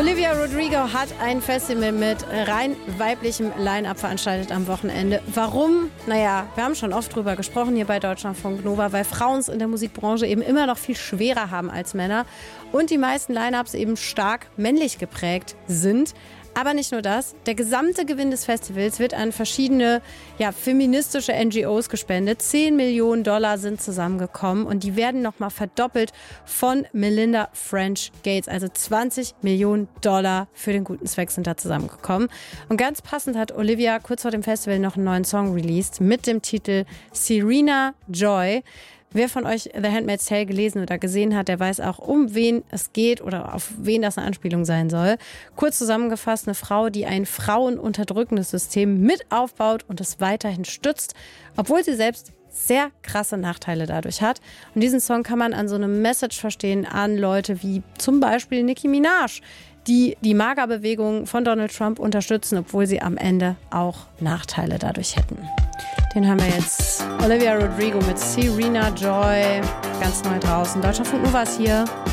Olivia Rodrigo hat ein Festival mit rein weiblichem Line-Up veranstaltet am Wochenende. Warum? Naja, wir haben schon oft drüber gesprochen hier bei Deutschlandfunk Nova, weil Frauen es in der Musikbranche eben immer noch viel schwerer haben als Männer und die meisten Line-Ups eben stark männlich geprägt sind. Aber nicht nur das, der gesamte Gewinn des Festivals wird an verschiedene feministische NGOs gespendet. $10 Millionen sind zusammengekommen und die werden nochmal verdoppelt von Melinda French Gates. Also $20 Millionen für den guten Zweck sind da zusammengekommen. Und ganz passend hat Olivia kurz vor dem Festival noch einen neuen Song released mit dem Titel Serena Joy. Wer von euch The Handmaid's Tale gelesen oder gesehen hat, der weiß auch, um wen es geht oder auf wen das eine Anspielung sein soll. Kurz zusammengefasst, eine Frau, die ein frauenunterdrückendes System mit aufbaut und es weiterhin stützt, obwohl sie selbst sehr krasse Nachteile dadurch hat. Und diesen Song kann man an so einem Message verstehen an Leute wie zum Beispiel Nicki Minaj, die die MAGA-Bewegung von Donald Trump unterstützen, obwohl sie am Ende auch Nachteile dadurch hätten. Den haben wir jetzt. Olivia Rodrigo mit Serena Joy. Ganz neu draußen. Deutschlandfunk Nova ist hier.